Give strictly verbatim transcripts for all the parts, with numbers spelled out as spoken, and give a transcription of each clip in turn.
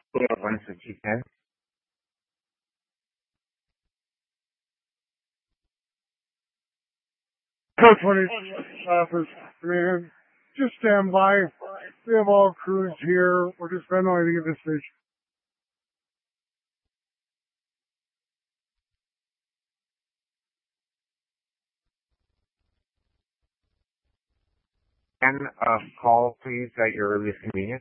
Yeah, one sixty ten. Code twenty office, man. Just stand by. We have all crews here. We're just ventilating at this stage. And uh, call, please, at your earliest convenience.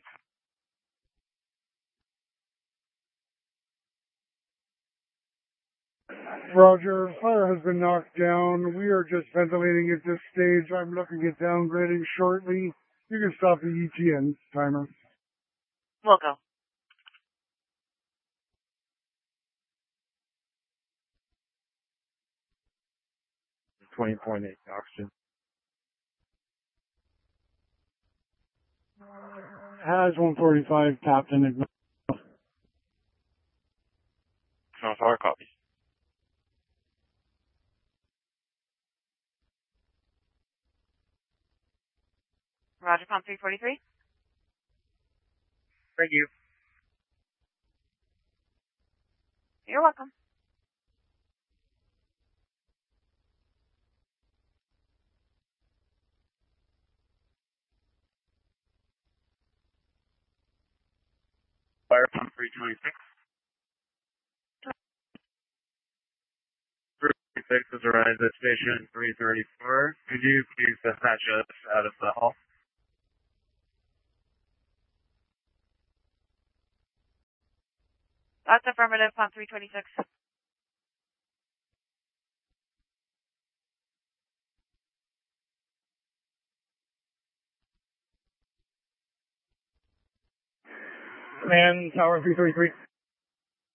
Roger, fire has been knocked down. We are just ventilating at this stage. I'm looking at downgrading shortly. You can stop the E T N timer. We'll go. twenty point eight oxygen. Has one forty-five, Captain. No, sorry, copies. Roger, pump three forty-three. Thank you. You're welcome. Fire pump three twenty-six. three twenty-six has arrived at station three thirty-four. Could you please dispatch us out of the hall? That's affirmative, pump three twenty-six. Man, Tower three thirty-three.